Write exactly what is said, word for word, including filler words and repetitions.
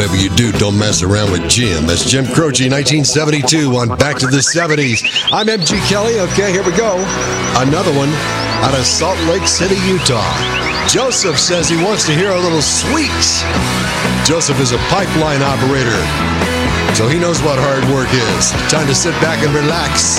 whatever you do, don't mess around with Jim. That's Jim Croce, nineteen seventy-two on Back to the seventies. I'm M G Kelly. Okay, here we go. Another one out of Salt Lake City, Utah. Joseph says he wants to hear a little Sweets. Joseph is a pipeline operator, so he knows what hard work is. Time to sit back and relax